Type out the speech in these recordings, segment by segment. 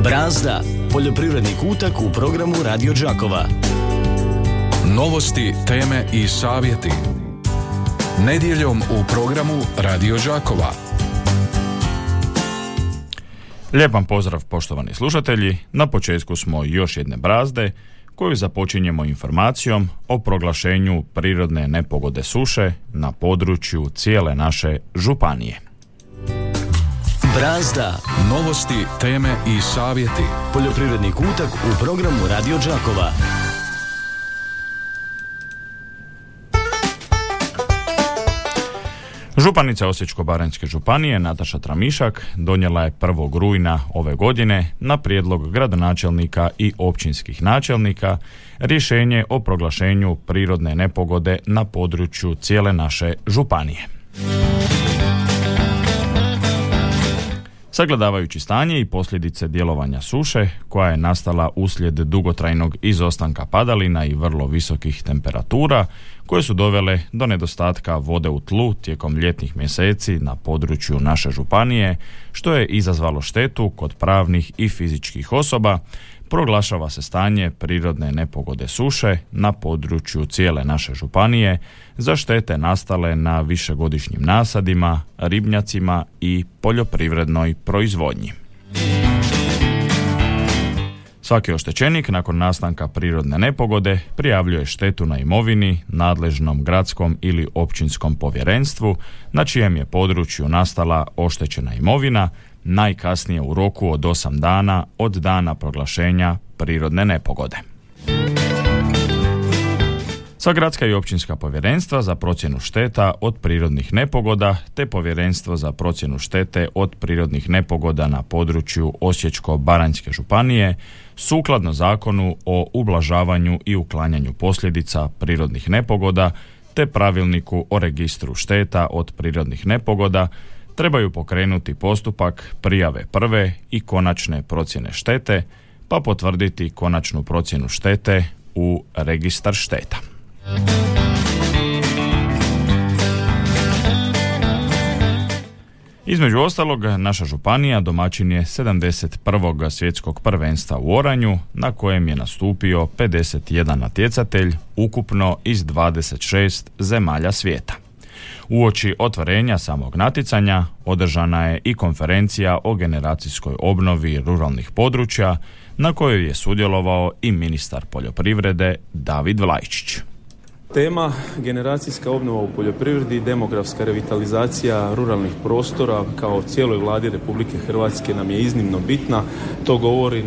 Brazda, poljoprivredni kutak u programu Radio Đakova. Novosti, teme i savjeti. Nedjeljom u programu Radio Đakova. Lijep vam pozdrav, poštovani slušatelji. Na početku smo još jedne brazde koju započinjemo informacijom o proglašenju prirodne nepogode suše na području cijele naše županije. Brazda, novosti, teme i savjeti. Poljoprivredni kutak u programu Radio Đakova. Županica Osječko-baranjske županije Nataša Tramišak donijela je 1. rujna ove godine na prijedlog gradonačelnika i općinskih načelnika rješenje o proglašenju prirodne nepogode na području cijele naše županije. Sagledavajući stanje i posljedice djelovanja suše koja je nastala uslijed dugotrajnog izostanka padalina i vrlo visokih temperatura koje su dovele do nedostatka vode u tlu tijekom ljetnih mjeseci na području naše županije, što je izazvalo štetu kod pravnih i fizičkih osoba, proglašava se stanje prirodne nepogode suše na području cijele naše županije za štete nastale na višegodišnjim nasadima, ribnjacima i poljoprivrednoj proizvodnji. Svaki oštećenik nakon nastanka prirodne nepogode prijavljuje štetu na imovini nadležnom gradskom ili općinskom povjerenstvu na čijem je području nastala oštećena imovina, najkasnije u roku od 8 dana od dana proglašenja prirodne nepogode. Sva gradska i općinska povjerenstva za procjenu šteta od prirodnih nepogoda te povjerenstvo za procjenu štete od prirodnih nepogoda na području Osječko-baranjske županije sukladno Zakonu o ublažavanju i uklanjanju posljedica prirodnih nepogoda te pravilniku o registru šteta od prirodnih nepogoda trebaju pokrenuti postupak prijave prve i konačne procjene štete pa potvrditi konačnu procjenu štete u registar šteta. Između ostalog, naša županija domaćin je 71. svjetskog prvenstva u oranju, na kojem je nastupio 51 natjecatelj, ukupno iz 26 zemalja svijeta. Uoči otvorenja samog natjecanja održana je i konferencija o generacijskoj obnovi ruralnih područja, na kojoj je sudjelovao i ministar poljoprivrede David Vlajčić. Tema generacijska obnova u poljoprivredi i demografska revitalizacija ruralnih prostora kao cijeloj Vladi Republike Hrvatske nam je iznimno bitna. To govori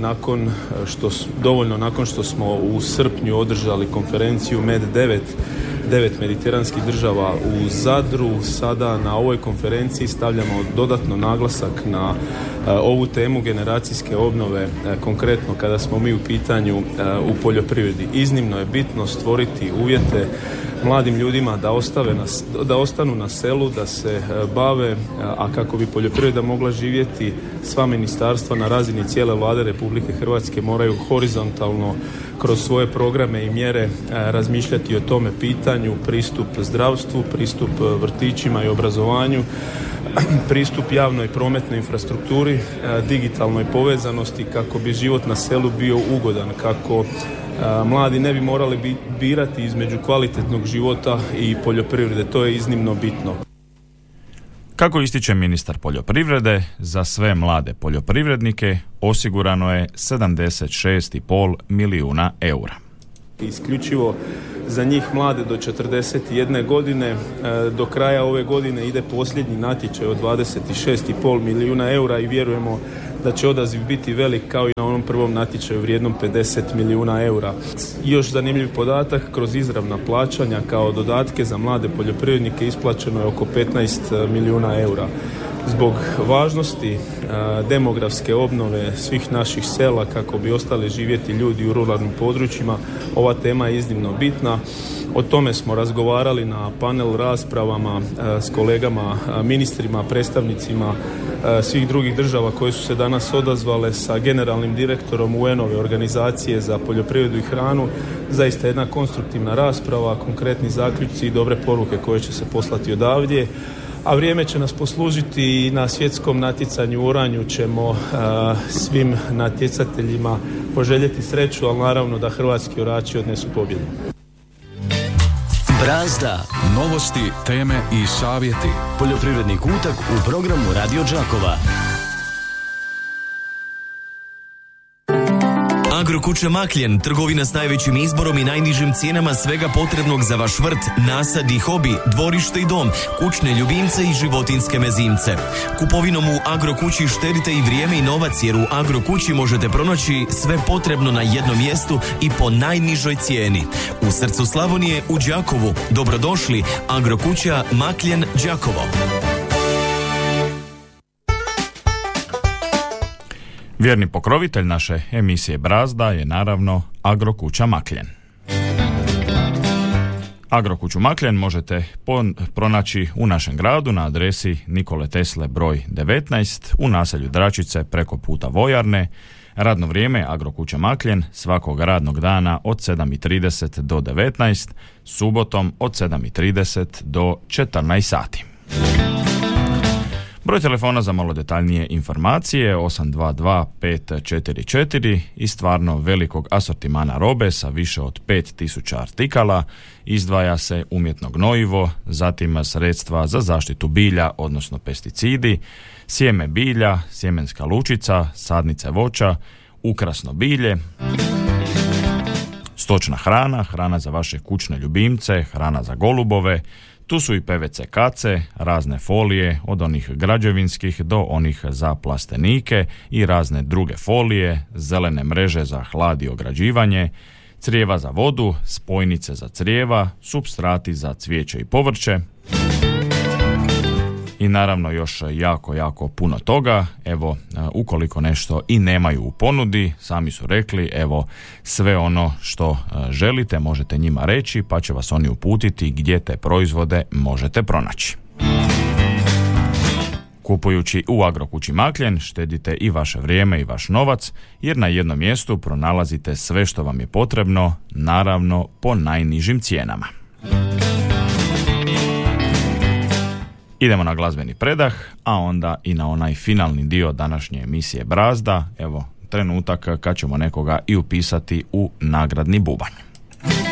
nakon što smo u srpnju održali konferenciju Med 9 mediteranskih država u Zadru. Sada na ovoj konferenciji stavljamo dodatno naglasak na ovu temu generacijske obnove, konkretno kada smo mi u pitanju u poljoprivredi. Iznimno je bitno stvoriti uvjete mladim ljudima da ostanu na selu, da se bave, a kako bi poljoprivreda mogla živjeti, sva ministarstva na razini cijele Vlade Republike Hrvatske moraju horizontalno kroz svoje programe i mjere razmišljati o tome pitanju, pristup zdravstvu, pristup vrtićima i obrazovanju, pristup javnoj prometnoj infrastrukturi, digitalnoj povezanosti kako bi život na selu bio ugodan, kako mladi ne bi morali birati između kvalitetnog života i poljoprivrede. To je iznimno bitno. Kako ističe ministar poljoprivrede, za sve mlade poljoprivrednike osigurano je 76,5 milijuna eura. Isključivo za njih mlade do 41 godine. Do kraja ove godine ide posljednji natječaj od 26,5 milijuna eura i vjerujemo da će odaziv biti velik kao i na onom prvom natječaju vrijednom 50 milijuna eura. Još zanimljiv podatak, kroz izravna plaćanja kao dodatke za mlade poljoprivrednike isplaćeno je oko 15 milijuna eura. Zbog važnosti demografske obnove svih naših sela kako bi ostali živjeti ljudi u ruralnim područjima, ova tema je iznimno bitna. O tome smo razgovarali na panel raspravama s kolegama ministrima, predstavnicima svih drugih država koje su se danas odazvale sa generalnim direktorom UN-ove organizacije za poljoprivredu i hranu. Zaista jedna konstruktivna rasprava, konkretni zaključci i dobre poruke koje će se poslati odavdje. a vrijeme će nas poslužiti i na svjetskom natjecanju u oranju ćemo svim natjecateljima poželjeti sreću, ali naravno da hrvatski orači odnesu pobjedu. Brazda. Novosti, teme i savjeti. Poljoprivredni kutak u programu Radio Đakova. Agrokuća Makljen, trgovina s najvećim izborom i najnižim cijenama svega potrebnog za vaš vrt, nasad i hobi, dvorište i dom, kućne ljubimce i životinjske mezimce. Kupovinom u Agrokući štedite i vrijeme i novac, jer u Agrokući možete pronaći sve potrebno na jednom mjestu i po najnižoj cijeni. U srcu Slavonije, u Đakovu. Dobrodošli, Agrokuća Makljen, Đakovo. Vjerni pokrovitelj naše emisije Brazda je naravno Agrokuća Makljen. Agrokuću Makljen možete pronaći u našem gradu na adresi Nikole Tesle broj 19 u naselju Dračice preko puta Vojarne. Radno vrijeme Agrokuća Makljen svakog radnog dana od 7:30 do 19, subotom od 7:30 do 14 sati. Broj telefona za malo detaljnije informacije 822 544 i stvarno velikog asortimana robe sa više od 5000 artikala. Izdvaja se umjetno gnojivo, zatim sredstva za zaštitu bilja, odnosno pesticidi, sjeme bilja, sjemenska lučica, sadnice voća, ukrasno bilje, stočna hrana, hrana za vaše kućne ljubimce, hrana za golubove. Tu su i PVC kace, razne folije, od onih građevinskih do onih za plastenike i razne druge folije, zelene mreže za hlad i ograđivanje, crijeva za vodu, spojnice za crijeva, supstrati za cvijeće i povrće. I naravno još jako puno toga. Evo, ukoliko nešto i nemaju u ponudi, sami su rekli, evo, sve ono što želite možete njima reći, pa će vas oni uputiti gdje te proizvode možete pronaći. Kupujući u Agrokući Makljen štedite i vaše vrijeme i vaš novac, jer na jednom mjestu pronalazite sve što vam je potrebno, naravno po najnižim cijenama. Idemo na glazbeni predah, a onda i na onaj finalni dio današnje emisije Brazda. Evo, trenutak kad ćemo nekoga i upisati u nagradni bubanj.